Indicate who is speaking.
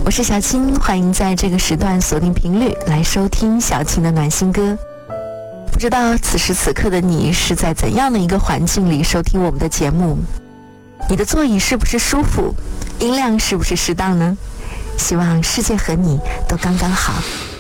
Speaker 1: 我是小青，欢迎在这个时段锁定频率来收听小青的暖心歌。不知道此时此刻的你是在怎样的一个环境里收听我们的节目？你的座椅是不是舒服？音量是不是适当呢？希望世界和你都刚刚好。